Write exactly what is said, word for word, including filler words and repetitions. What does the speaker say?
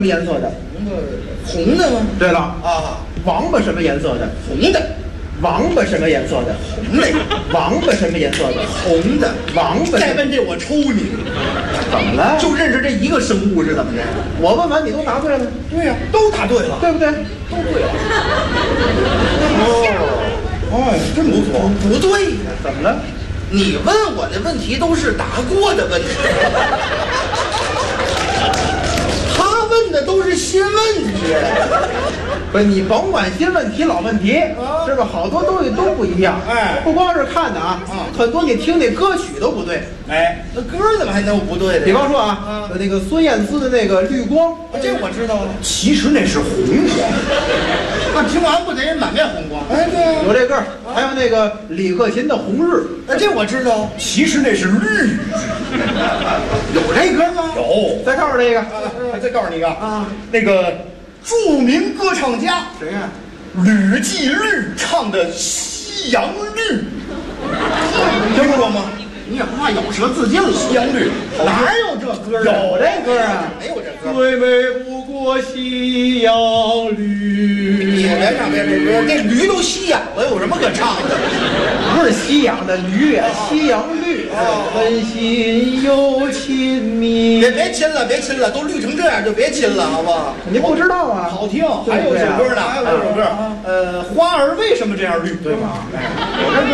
颜色的？ 红的，红的吗？ 对了啊， 王八什么颜色的？ 红的， 王八什么颜色的？ 红嘞， 王八什么颜色的？ 红的。 王八再问这我抽你！ 怎么了？ 就认识这一个生物是怎么着？ 我问完你都答对了。 对呀、都答对了， 对不对？ 都对了。哦，哎，真不错。不对呀， 怎么了？ 你问我的问题都是答过的问题，他问的都是新问题。 不是你甭管新问题老问题， 啊是吧？好多东西都不一样。 哎不光是看的啊， 啊很多你听那歌曲都不对。 哎，那歌儿怎么还能有不对的呀？ 比方说啊啊， 那个孙燕姿的那个《绿光》， 啊这我知道了。 其实那是红光。 那听完不得人满面红光？哎，对呀、 有这个儿，还有那个李克勤的《红日》， 啊，这我知道。 其实那是绿。 有这歌吗？ 有。再告诉这个啊，再告诉你一个啊， 那个著名歌唱家谁呀？ 吕季律唱的《西洋绿》，听说过吗？ 你也不怕咬舌自尽了？ 西洋绿哪有这歌啊？ 有这歌啊？ 没有这歌。 最美不过西洋绿。 你别唱别唱歌，这驴都吸氧了，有什么可唱的？ 不是西洋的驴啊，西洋绿，温馨又亲密。 别别亲了，别亲了，都绿成这样就别亲了，好不好？ 你不知道啊？ 好听， 对还有一首歌呢， 对啊还有一首歌，呃，花儿为什么这样绿？ 对吧？ 有这歌。